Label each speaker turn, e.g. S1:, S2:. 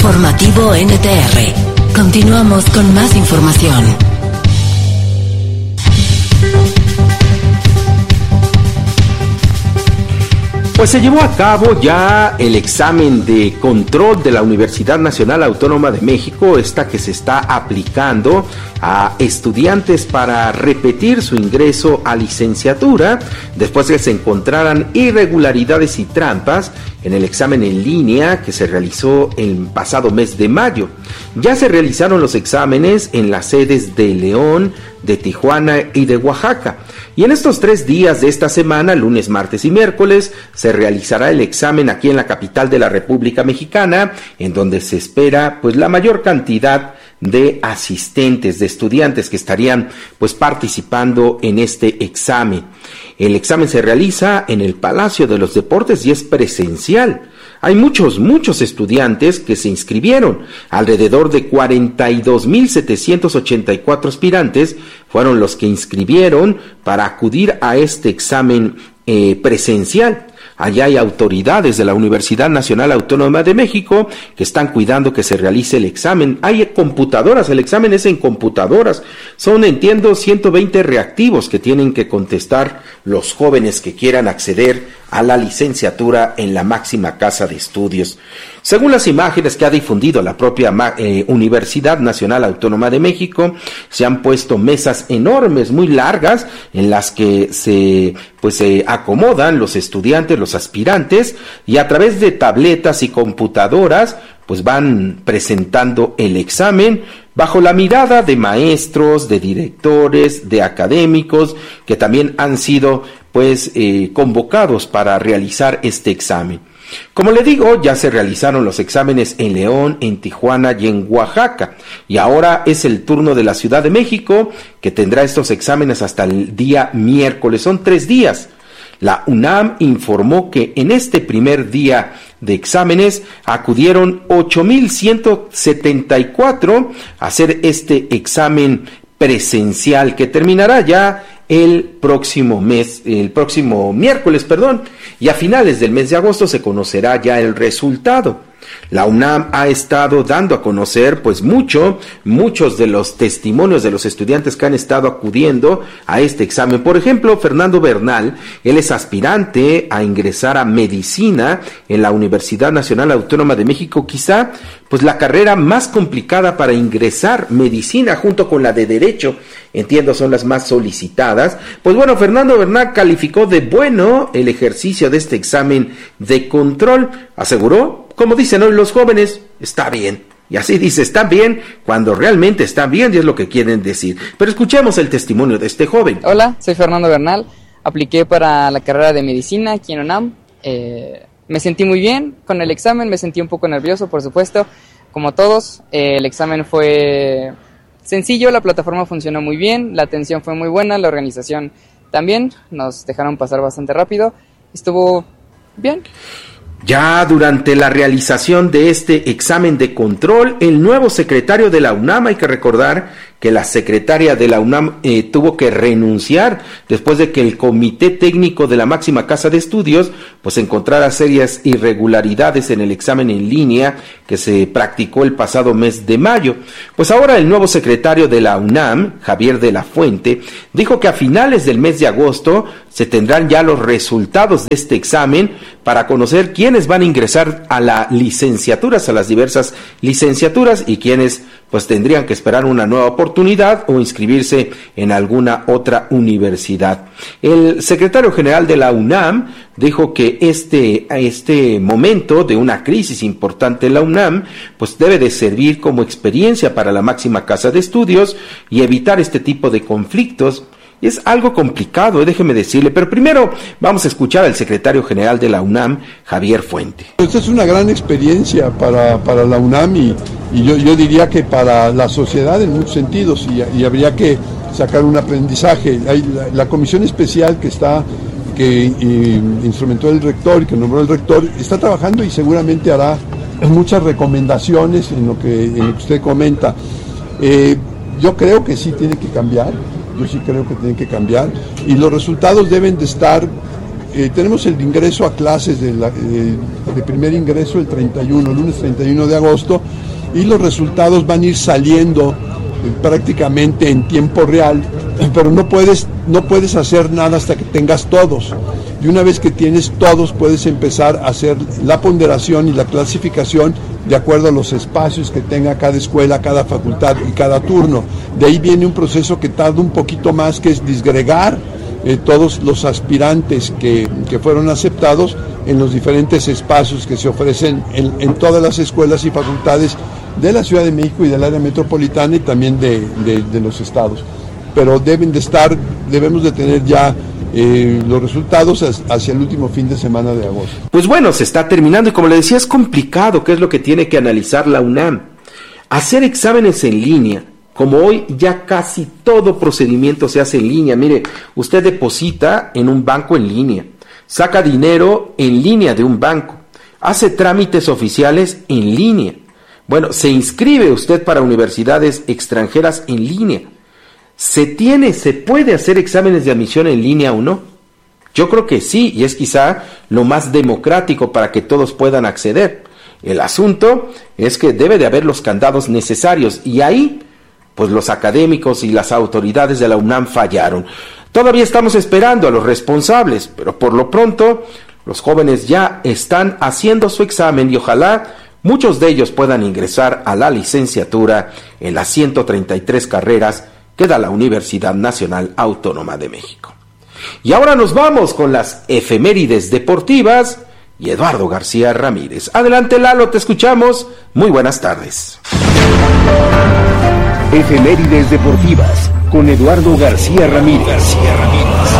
S1: Informativo NTR. Continuamos con más información.
S2: Pues se llevó a cabo ya el examen de control de la Universidad Nacional Autónoma de México, esta que se está aplicando a estudiantes para repetir su ingreso a licenciatura después de que se encontraran irregularidades y trampas en el examen en línea que se realizó el pasado mes de mayo. Ya se realizaron los exámenes en las sedes de León, de Tijuana y de Oaxaca. Y en estos 3 días de esta semana, lunes, martes y miércoles, se realizará el examen aquí en la capital de la República Mexicana, en donde se espera pues la mayor cantidad de asistentes, de estudiantes que estarían pues participando en este examen. El examen se realiza en el Palacio de los Deportes y es presencial. Hay muchos estudiantes que se inscribieron. Alrededor de 42,784 aspirantes fueron los que inscribieron para acudir a este examen presencial. Allá hay autoridades de la Universidad Nacional Autónoma de México que están cuidando que se realice el examen. Hay computadoras, el examen es en computadoras. Son, entiendo, 120 reactivos que tienen que contestar los jóvenes que quieran acceder a la licenciatura en la máxima casa de estudios. Según las imágenes que ha difundido la propia Universidad Nacional Autónoma de México, se han puesto mesas enormes, muy largas, en las que se acomodan los estudiantes, los aspirantes, y a través de tabletas y computadoras, pues van presentando el examen bajo la mirada de maestros, de directores, de académicos, que también han sido convocados para realizar este examen. Como le digo, ya se realizaron los exámenes en León, en Tijuana y en Oaxaca, y ahora es el turno de la Ciudad de México, que tendrá estos exámenes hasta el día miércoles. Son 3 días. La UNAM informó que en este primer día de exámenes acudieron 8,174 a hacer este examen presencial, que terminará ya el próximo miércoles, y a finales del mes de agosto se conocerá ya el resultado. La UNAM ha estado dando a conocer muchos de los testimonios de los estudiantes que han estado acudiendo a este examen. Por ejemplo, Fernando Bernal, él es aspirante a ingresar a medicina en la Universidad Nacional Autónoma de México, quizá la carrera más complicada para ingresar, medicina junto con la de derecho, entiendo son las más solicitadas. Fernando Bernal calificó de bueno el ejercicio de este examen de control, aseguró, como dicen hoy los jóvenes, está bien. Y así dice, está bien, cuando realmente está bien, y es lo que quieren decir. Pero escuchemos el testimonio de este joven.
S3: Hola, soy Fernando Bernal, apliqué para la carrera de medicina aquí en UNAM. Me sentí muy bien con el examen, me sentí un poco nervioso, por supuesto, como todos. El examen fue sencillo, la plataforma funcionó muy bien, la atención fue muy buena, la organización también, nos dejaron pasar bastante rápido, estuvo bien.
S2: Ya durante la realización de este examen de control, el nuevo secretario de la UNAM, hay que recordar que la secretaria de la UNAM tuvo que renunciar después de que el comité técnico de la máxima casa de estudios encontrara serias irregularidades en el examen en línea que se practicó el pasado mes de mayo. Ahora el nuevo secretario de la UNAM, Javier de la Fuente, dijo que a finales del mes de agosto se tendrán ya los resultados de este examen para conocer quiénes van a ingresar a las licenciaturas, a las diversas licenciaturas, y quiénes tendrían que esperar una nueva oportunidad o inscribirse en alguna otra universidad. El secretario general de la UNAM dijo que este momento de una crisis importante en la UNAM debe de servir como experiencia para la máxima casa de estudios y evitar este tipo de conflictos. Es algo complicado, déjeme decirle, pero primero vamos a escuchar al secretario general de la UNAM, Javier Fuente.
S4: Esta es una gran experiencia para la UNAM y yo diría que para la sociedad en muchos sentidos, y habría que sacar un aprendizaje. Hay la comisión especial que instrumentó el rector y que nombró el rector, está trabajando y seguramente hará muchas recomendaciones en lo que usted comenta. Yo creo que sí tiene que cambiar. Yo sí creo que tienen que cambiar y los resultados deben de estar tenemos el ingreso a clases de primer ingreso el lunes 31 de agosto, y los resultados van a ir saliendo prácticamente en tiempo real, pero no puedes hacer nada hasta que tengas todos. Y una vez que tienes todos, puedes empezar a hacer la ponderación y la clasificación de acuerdo a los espacios que tenga cada escuela, cada facultad y cada turno. De ahí viene un proceso que tarda un poquito más, que es disgregar todos los aspirantes que fueron aceptados en los diferentes espacios que se ofrecen en todas las escuelas y facultades de la Ciudad de México y del área metropolitana, y también de los estados. Pero debemos de tener ya los resultados hacia el último fin de semana de agosto.
S2: Pues bueno, se está terminando, y como le decía, es complicado. ¿Qué es lo que tiene que analizar la UNAM? Hacer exámenes en línea. Como hoy ya casi todo procedimiento se hace en línea. Mire, usted deposita en un banco en línea, saca dinero en línea de un banco, hace trámites oficiales en línea. Bueno, se inscribe usted para universidades extranjeras en línea. ¿Se puede hacer exámenes de admisión en línea o no? Yo creo que sí, y es quizá lo más democrático para que todos puedan acceder. El asunto es que debe de haber los candados necesarios, y ahí pues los académicos y las autoridades de la UNAM fallaron. Todavía estamos esperando a los responsables, pero por lo pronto los jóvenes ya están haciendo su examen, y ojalá muchos de ellos puedan ingresar a la licenciatura en las 133 carreras que da la Universidad Nacional Autónoma de México. Y ahora nos vamos con las efemérides deportivas y Eduardo García Ramírez. Adelante, Lalo, te escuchamos. Muy buenas tardes.
S5: Efemérides deportivas con Eduardo García Ramírez.